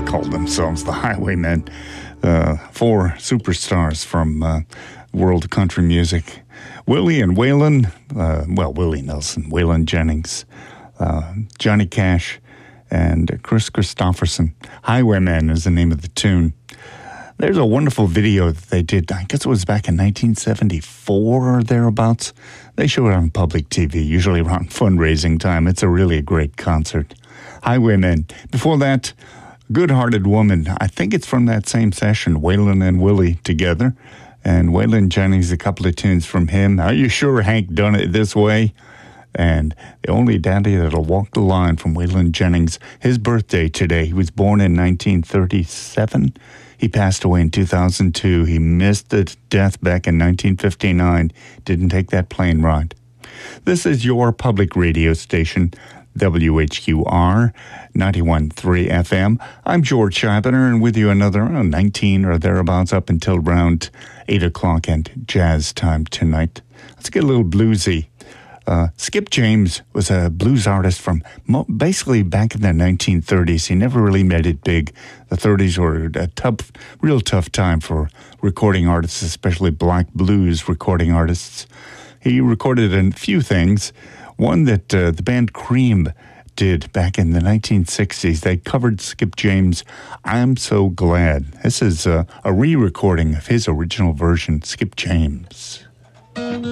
They called themselves the Highwaymen. Four superstars from world country music. Willie and Waylon, Willie Nelson, Waylon Jennings, Johnny Cash, and Chris Christopherson. Highwaymen is the name of the tune. There's a wonderful video that they did, I guess it was back in 1974 or thereabouts. They show it on public TV, usually around fundraising time. It's a really great concert. Highwaymen. Before that, Good-Hearted Woman. I think it's from that same session, Waylon and Willie together. And Waylon Jennings, a couple of tunes from him. Are You Sure Hank Done It This Way? And The Only Daddy That'll Walk the Line from Waylon Jennings. His birthday today. He was born in 1937. He passed away in 2002. He missed his death back in 1959. Didn't take that plane ride. This is your public radio station, WHQR 91.3 FM. I'm George Scheibner, and with you another 19 or thereabouts up until around 8 o'clock and jazz time tonight. Let's get a little bluesy. Skip James was a blues artist from basically back in the 1930s. He never really made it big. The 30s were a real tough time for recording artists, especially black blues recording artists. He recorded a few things. One that the band Cream did back in the 1960s. They covered Skip James' I'm So Glad. This is a re-recording of his original version, Skip James.